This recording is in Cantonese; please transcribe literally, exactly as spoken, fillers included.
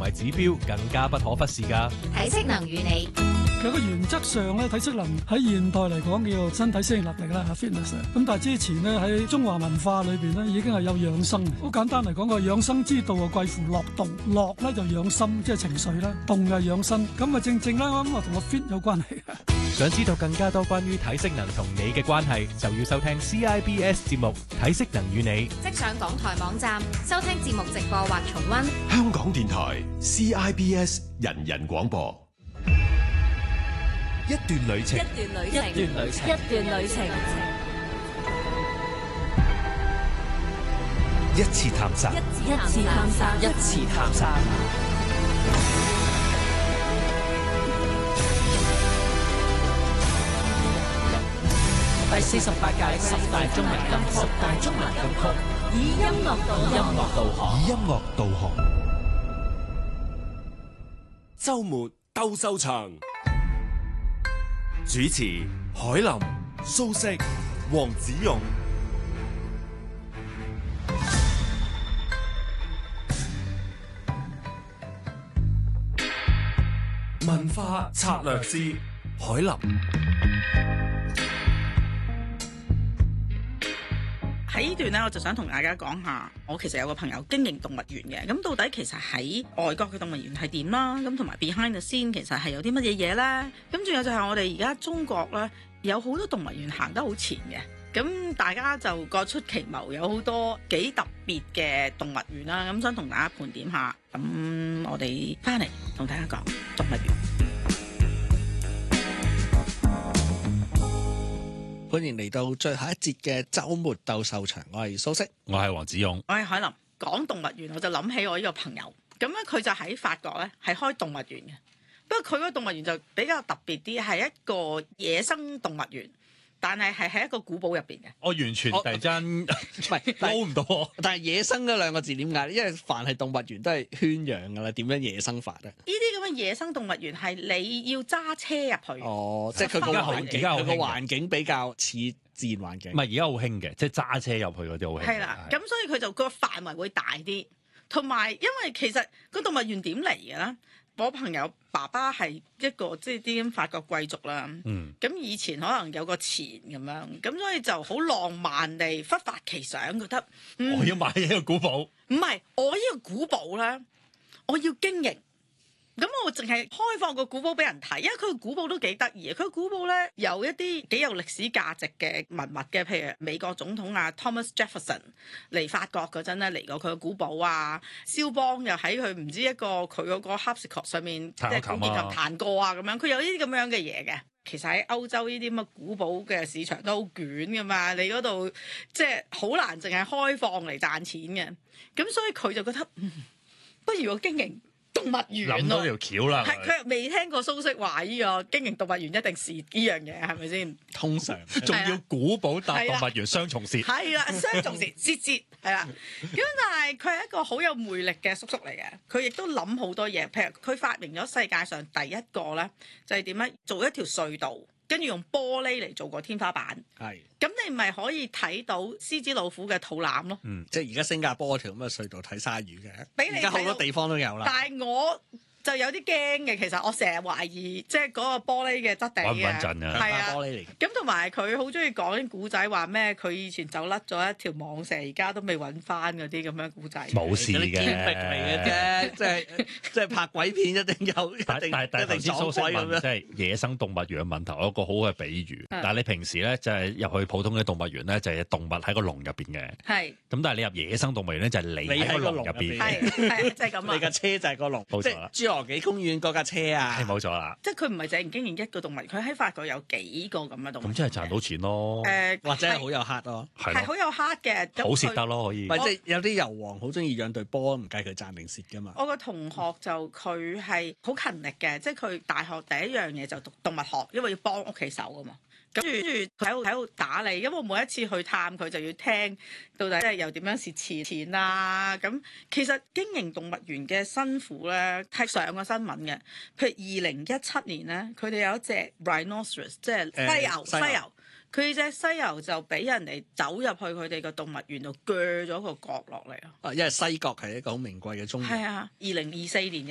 埋指標更加不可忽視㗎。 體適能與你， 其實個原則上咧，體適能喺現代嚟講叫做身體適應能力啦 ，fitness。咁但係之前咧喺中華文化裏邊咧已經係有養生。好簡單嚟講，個養生之道啊，貴乎樂動。樂咧就養心，即係情緒啦；動就養身。咁啊正正啦，咁啊同個 fit 有關係。 想知道更加多關於體適能同你嘅關係，就要收聽 C I B S 節目《體適能與你》。 即上港台網站收聽節目直播或重溫。 香港電台 C I B S 人人廣播。一段旅程， 一段旅程，一段旅程，一段旅程， 一次探索， 一次探索， 一次探索。第四十八屆十大中文金曲，十大中文金曲， 以音樂導以音樂導航， 以音樂導航。 週末鬥獸場，主持海林、蘇軾、黃子勇。文化策略師海林。 喺呢段咧，我就想同大家講下，我其實有個朋友經營動物園嘅，咁到底其實喺外國嘅動物園係點啦？咁同埋 behind the scene 其實係有啲乜嘢嘢咧？咁仲有就係我哋而家中國咧，有好多動物園行得好前嘅，咁大家就各出奇謀，有好多幾特別嘅動物園啦。咁想同大家盤點下，咁我哋翻嚟同大家講動物園。 歡迎嚟到最後一節嘅週末鬥獸場，我係蘇軾， 我係黃子勇， 我係海林。講動物園，我就諗起我呢個朋友，咁咧佢就喺法國咧係開動物園嘅，不過佢個動物園就比較特別啲，係一個野生動物園。但係係喺一個古堡入邊嘅， 我完全突然間唔係撈唔到。 但係野生嗰兩個字點解？因為凡係動物園都係圈養㗎啦，點樣野生法咧？ 呢啲咁嘅野生動物園係你要揸車入去。 哦，即係佢個環境，佢個環境比較似自然環境。 唔係而家好興嘅，即係揸車入去嗰啲好興。 係啦，咁所以佢就個範圍會大啲，同埋因為其實個動物園點嚟嘅咧？我朋友爸爸係一個即係啲法國貴族啦，咁、嗯、以前可能有個錢咁樣，咁所以就好浪漫地忽發奇想，覺得、嗯、 我要買一個古堡。 唔係，我呢個古堡咧，我要經營。咁我淨係開放個古堡俾人睇，因為佢個古堡都幾得意。佢個古堡咧有一啲幾有歷史價值嘅文物嘅，譬如美國總統啊 Thomas Jefferson 嚟法國嗰陣咧嚟過佢個古堡啊，肖邦又喺佢唔知一個佢嗰個 harpsichord 上面即係古鍵琴彈過啊咁樣，佢有呢啲咁樣嘅嘢嘅。其實喺歐洲呢啲咁嘅古堡嘅市場都好捲噶嘛，你嗰度即係好難淨係開放嚟賺錢嘅。咁所以佢就覺得，嗯，不如我經營動物園咯， 諗到條橋啦。 係佢未聽過蘇軾話呢個經營動物園一定是呢樣嘢，係咪先？ 通常仲要古堡搭動物園雙重蝕。 係啦，雙重蝕，蝕蝕係啦。咁但係佢係一個好有魅力嘅叔叔嚟嘅，佢亦都諗好多嘢。譬如佢發明咗世界上第一個咧，就係點樣做一條隧道，跟住用玻璃嚟做個天花板。係。咁你咪可以睇到獅子老虎嘅肚腩咯。 嗯，即係而家新加坡條咁嘅隧道睇鯊魚嘅， 而家好多地方都有啦。 但係我就有啲驚嘅，其實我成日懷疑，即係嗰個玻璃嘅質地嘅， 穩唔穩陣啊？ 係啊， 玻璃嚟。 咁同埋佢好中意講啲古仔，話咩佢以前走甩咗一條蟒蛇，而家都未揾翻嗰啲咁樣古仔。 冇事嘅， 嚟嘅啫，即係即係拍鬼片一定有，一定但但一定撞鬼咁樣。 即係野生動物園嘅問題，我有一個好嘅比喻。但係你平時咧就係入去普通嘅動物園咧，就係動物喺個籠入邊嘅。係。咁但係你入野生動物園咧，就係你喺個籠入邊。 係係即係咁啊！ 你架車就係個籠，即係侏羅紀公園嗰架車啊！ 係冇錯啦。 即係佢唔係淨係經營一個動物園，佢喺法國有幾個咁嘅動物園。 咁即係賺到錢咯。 誒， 或者係好有黑咯， 係好有黑嘅， 好蝕得咯可以。 或者有啲油王好中意養隊波，唔計佢賺定蝕噶嘛。 我個同學就佢係好勤力嘅，即係佢大學第一樣嘢就讀動物學，因為要幫屋企手啊嘛。跟住佢喺度喺度打理，因為我每一次去探佢就要聽到底即係又點樣蝕錢錢啊。咁其實經營動物園嘅辛苦咧，係上個新聞嘅。譬如二零一七年咧，佢哋有一隻 rhinoceros， 即係犀牛，犀牛。佢隻犀牛就俾人哋走入去佢哋個動物園度鋸咗個角落嚟啊！ 啊，因為西角係一個好名貴嘅中藥。 係啊，二零二四年